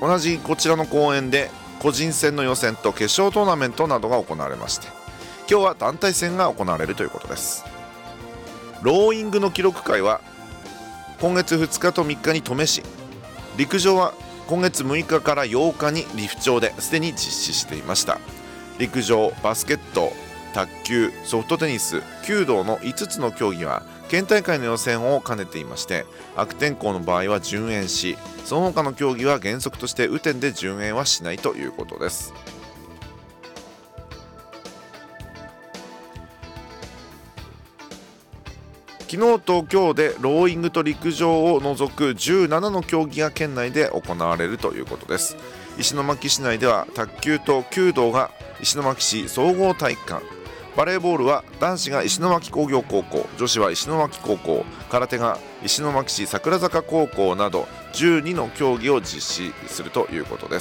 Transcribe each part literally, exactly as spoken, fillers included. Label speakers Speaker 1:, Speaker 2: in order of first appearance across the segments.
Speaker 1: 同じこちらの公演で個人戦の予選と決勝トーナメントなどが行われまして、今日は団体戦が行われるということです。ローイングの記録会は今月ふつかとみっかに登米市、陸上は今月むいかからようかに利府町ですでに実施していました。陸上、バスケット、卓球、ソフトテニス、弓道のいつつの競技は県大会の予選を兼ねていまして、悪天候の場合は順延し、その他の競技は原則として雨天で順延はしないということです。昨日と今日でローイングと陸上を除くじゅうななの競技が県内で行われるということです。石巻市内では卓球と弓道が石巻市総合体育館、バレーボールは男子が石巻工業高校、女子は石巻高校、空手が石巻市桜坂高校などじゅうにの競技を実施するということです。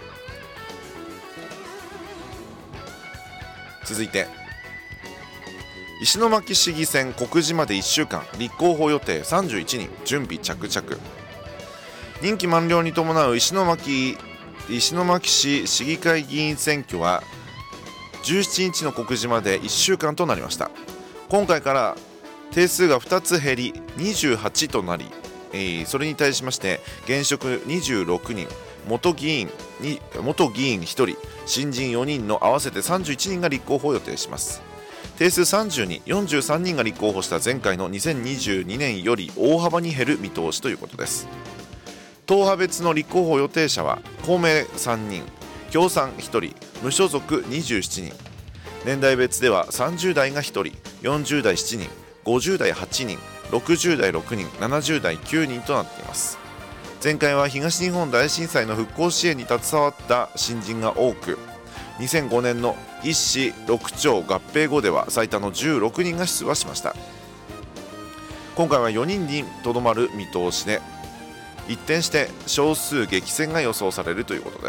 Speaker 1: 続いて石巻市議選告示までいっしゅうかん、立候補予定さんじゅういちにん、準備着々。任期満了に伴う石巻、石巻市市議会議員選挙はじゅうしちにちの告示までいっしゅうかんとなりました。今回から定数がふたつ減りにじゅうはちとなり、えー、それに対しまして現職にじゅうろくにん、元議員に元議員ひとり、新人よにんの合わせてさんじゅういちにんが立候補を予定します。定数さんじゅうに、よんじゅうさんにんが立候補した前回のにせんにじゅうにねんより大幅に減る見通しということです。党派別の立候補予定者は公明さんにん、共産ひとり、無所属にじゅうななにん、年代別ではさんじゅうだいがひとり、よんじゅうだいしちにん、ごじゅうだいはちにん、ろくじゅうだいろくにん、ななじゅうだいきゅうにんとなっています。前回は東日本大震災の復興支援に携わった新人が多く、にせんごねんの一市六町合併後では最多のじゅうろくにんが出馬しました。今回はよにんにとどまる見通しで、一転して少数激戦が予想されるということです。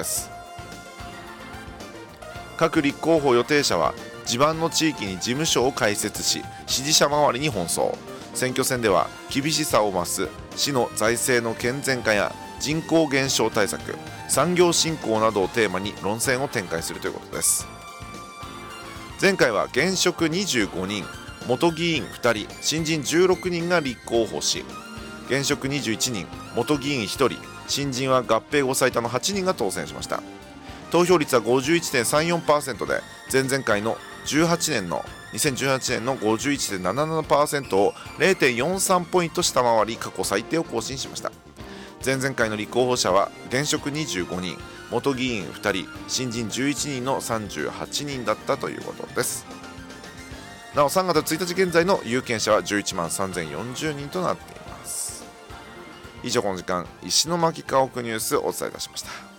Speaker 1: 各立候補予定者は地盤の地域に事務所を開設し、支持者周りに奔走。選挙戦では厳しさを増す市の財政の健全化や人口減少対策、産業振興などをテーマに論戦を展開するということです。前回は現職にじゅうごにん、元議員ふたり、新人じゅうろくにんが立候補し、現職にじゅういちにん、元議員ひとり、新人は合併後最多のはちにんが当選しました。投票率は ごじゅういってんさんよんパーセント で、前々回のじゅうはちねんのにせんじゅうはちねんの ごじゅういってんななななパーセント を れいてんよんさん ポイント下回り、過去最低を更新しました。前々回の立候補者は現職にじゅうごにん、元議員ふたり、新人じゅういちにんのさんじゅうはちにんだったということです。なおさんがつついたち現在の有権者はじゅういちまんさんぜんよんじゅうにんとなっています。以上、この時間石巻家屋ニュースをお伝えいたしました。